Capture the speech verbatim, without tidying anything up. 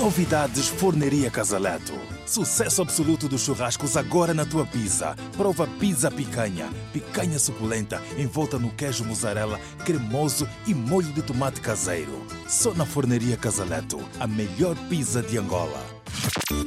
Novidades Forneria Casaleto. Sucesso absoluto dos churrascos agora na tua pizza. Prova pizza picanha. Picanha suculenta envolta no queijo mussarela cremoso e molho de tomate caseiro. Só na Forneria Casaleto, a melhor pizza de Angola.